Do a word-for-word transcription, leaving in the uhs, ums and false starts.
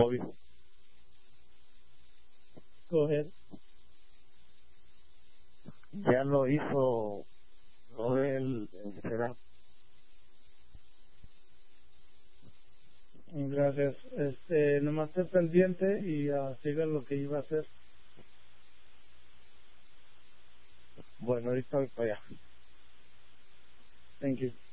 Bobby. Go ahead. Ya lo hizo lo del será. Gracias. Este, nomás esté pendiente y uh, siga lo que iba a hacer. Bueno, ahorita voy para allá. Thank you.